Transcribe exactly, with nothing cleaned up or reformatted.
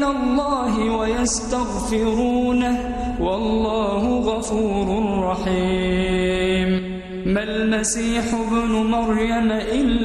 إلى الله ويستغفرونه والله غفور رحيم. ما المسيح ابن مريم إلا